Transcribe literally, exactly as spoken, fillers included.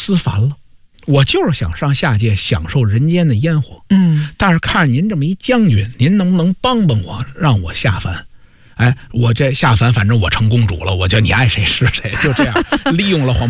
思凡了。我就是想上下界享受人间的烟火， 嗯， 但是看着您这么一将军，您能不能帮帮我，让我下凡？哎，我这下凡，反正我成公主了，我就你爱谁是谁，就这样利用了黄